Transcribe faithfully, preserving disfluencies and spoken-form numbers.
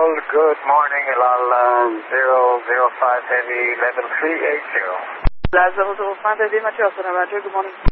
good morning, El Al uh, zero zero five Heavy, level three eight zero. zero zero five Heavy, Mateo, Roger, good morning.